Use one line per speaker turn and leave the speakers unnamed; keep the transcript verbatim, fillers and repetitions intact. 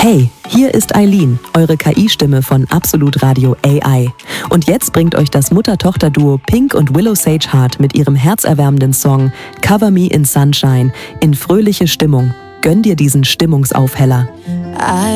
Hey, hier ist Eileen, eure K I-Stimme von Absolut Radio A I. Und jetzt bringt euch das Mutter-Tochter-Duo Pink und Willow Sage Hart mit ihrem herzerwärmenden Song Cover Me in Sunshine in fröhliche Stimmung. Gönn dir diesen Stimmungsaufheller.